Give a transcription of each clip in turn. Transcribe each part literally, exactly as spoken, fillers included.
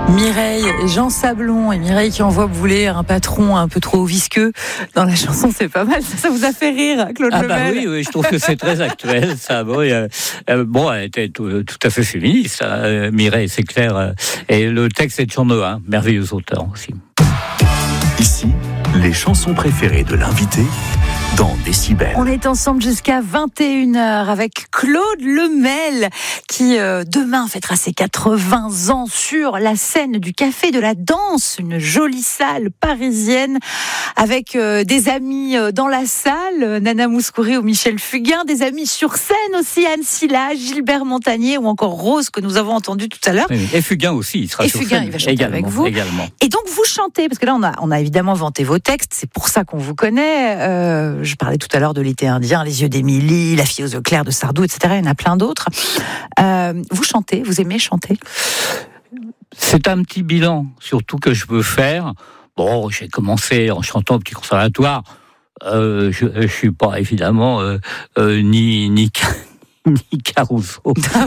Mireille, Jean Sablon et Mireille qui envoie bouler un patron un peu trop visqueux dans la chanson, c'est pas mal. Ça, ça vous a fait rire, Claude ah Lemel? bah oui, oui, je trouve que c'est très actuel. Ça, bon, euh, euh, bon, elle était tout, tout à fait féministe, hein, Mireille, c'est clair. Euh, et le texte est de Jean Nohain, merveilleux auteur aussi. Ici, les chansons préférées de l'invité dans Décibel. On est ensemble jusqu'à vingt et une heures avec Claude Lemel qui euh, demain fêtera ses quatre-vingts ans sur la scène du Café de la Danse, une jolie salle parisienne avec euh, des amis euh, dans la salle, Nana Mouskouri ou Michel Fugain, des amis sur scène aussi, Anne Silla, Gilbert Montagnier ou encore Rose que nous avons entendu tout à l'heure. Et Fugain aussi, il sera et sur Fugain, scène. il va chanter également, avec vous. Également. Et donc vous chantez, parce que là on a, on a évidemment vanté vos textes, c'est pour ça qu'on vous connaît. Euh, je parlais tout à l'heure de l'été indien, Les yeux d'Émilie, La fille aux yeux clairs de Sardou, et cetera. Il y en a plein d'autres. Euh, vous chantez, vous aimez chanter? C'est un petit bilan, surtout que je veux faire. Bon, j'ai commencé en chantant au petit conservatoire. Euh, je, je suis pas évidemment euh, euh, ni ni ni Caruso.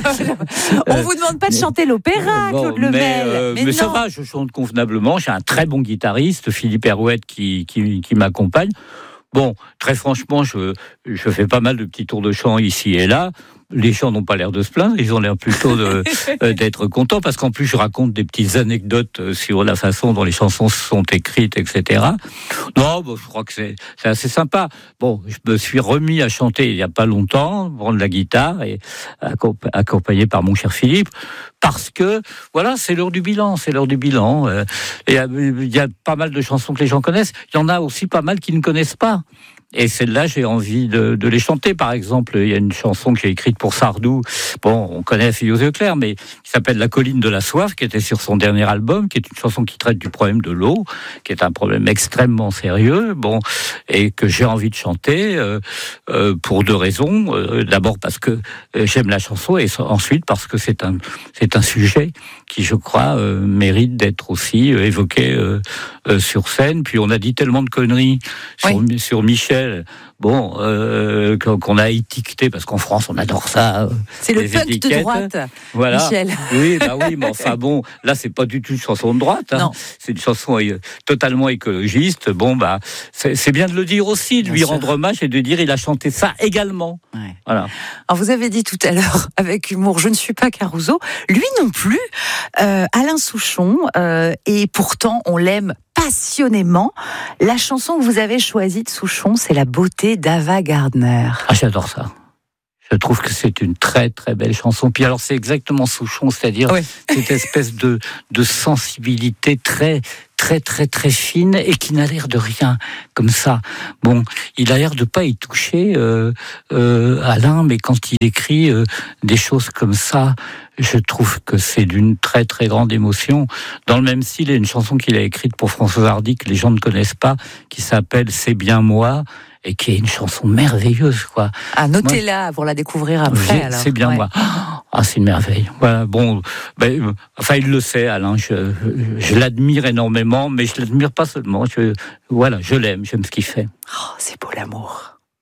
On vous demande pas de chanter l'opéra, bon, Claude Lemel. Mais, euh, mais mais non. ça va, je chante convenablement. J'ai un très bon guitariste, Philippe Herouette, qui qui, qui m'accompagne. Bon, très franchement, je, je fais pas mal de petits tours de chant ici et là. Les gens n'ont pas l'air de se plaindre, ils ont l'air plutôt de, euh, d'être contents, parce qu'en plus, je raconte des petites anecdotes sur la façon dont les chansons sont écrites, et cetera. Non, bon, je crois que c'est, c'est assez sympa. Bon, je me suis remis à chanter il y a pas longtemps, prendre la guitare, et accompagné par mon cher Philippe, parce que, voilà, c'est l'heure du bilan, c'est l'heure du bilan. Euh, et il y a pas mal de chansons que les gens connaissent, il y en a aussi pas mal qui ne connaissent pas. Et celle-là, j'ai envie de, de les chanter. Par exemple, il y a une chanson que j'ai écrite pour Sardou. Bon, on connaît La fille aux yeux clairs, mais qui s'appelle La colline de la soif, qui était sur son dernier album, qui est une chanson qui traite du problème de l'eau, qui est un problème extrêmement sérieux. Bon, et que j'ai envie de chanter euh, euh, pour deux raisons. Euh, d'abord parce que euh, j'aime la chanson, et ensuite parce que c'est un c'est un sujet qui, je crois, euh, mérite d'être aussi euh, évoqué euh, euh, sur scène. Puis on a dit tellement de conneries sur, oui. sur Michel. Bon, euh, qu'on a étiqueté, parce qu'en France on adore ça. C'est le punk étiquettes. De droite, voilà. Michel. Oui, bah oui, mais enfin bon, là c'est pas du tout une chanson de droite. Hein. Non. C'est une chanson euh, totalement écologiste. Bon, bah c'est, c'est bien de le dire aussi, de bien lui sûr. Rendre hommage et de dire il a chanté ça également. Ouais. Voilà. Alors vous avez dit tout à l'heure avec humour, je ne suis pas Caruso. Lui non plus. Euh, Alain Souchon, euh, et pourtant on l'aime passionnément. La chanson que vous avez choisie de Souchon, c'est La beauté d'Ava Gardner. Ah, j'adore ça. Je trouve que c'est une très très belle chanson. Puis alors c'est exactement Souchon, c'est-à-dire oui. cette espèce de de sensibilité très très très très fine et qui n'a l'air de rien comme ça. Bon, il a l'air de pas y toucher euh, euh, Alain, mais quand il écrit euh, des choses comme ça, je trouve que c'est d'une très très grande émotion. Dans le même style, il y a une chanson qu'il a écrite pour Françoise Hardy que les gens ne connaissent pas, qui s'appelle C'est bien moi, et qui est une chanson merveilleuse, quoi. Ah, notez-la pour la découvrir après. Alors. C'est bien ouais. moi. Ah, c'est une merveille. Voilà. Bon, ben, enfin, il le sait, Alain. Je, je l'admire énormément, mais je l'admire pas seulement. Je, voilà, je l'aime, j'aime ce qu'il fait. Oh, c'est beau l'amour.